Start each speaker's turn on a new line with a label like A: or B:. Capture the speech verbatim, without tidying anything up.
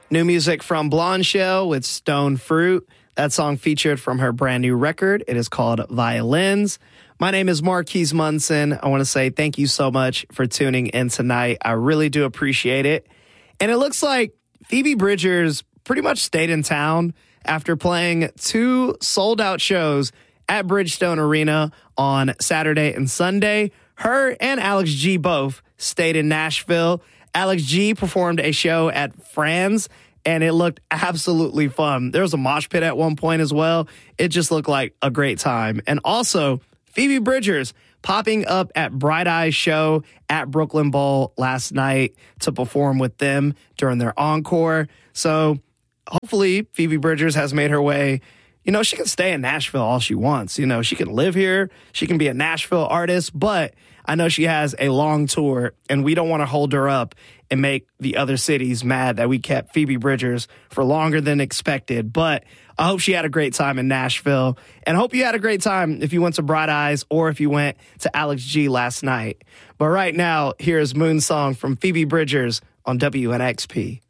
A: New music from Blonde Shell with Stone Fruit. That song featured from her brand new record. It is called Violins. My name is Marquise Munson. I want to say thank you so much for tuning in tonight. I really do appreciate it. And it looks like Phoebe Bridgers pretty much stayed in town after playing two sold-out shows at Bridgestone Arena on Saturday and Sunday. Her and Alex G both stayed in Nashville. Alex G performed a show at Franz, and it looked absolutely fun. There was a mosh pit at one point as well. It just looked like a great time. And also, Phoebe Bridgers popping up at Bright Eyes show at Brooklyn Bowl last night to perform with them during their encore. So hopefully Phoebe Bridgers has made her way. You know, she can stay in Nashville all she wants. You know, she can live here. She can be a Nashville artist, but I know she has a long tour, and we don't want to hold her up and make the other cities mad that we kept Phoebe Bridgers for longer than expected. But I hope she had a great time in Nashville, and hope you had a great time if you went to Bright Eyes or if you went to Alex G last night. But right now, here's Moon Song from Phoebe Bridgers on W N X P.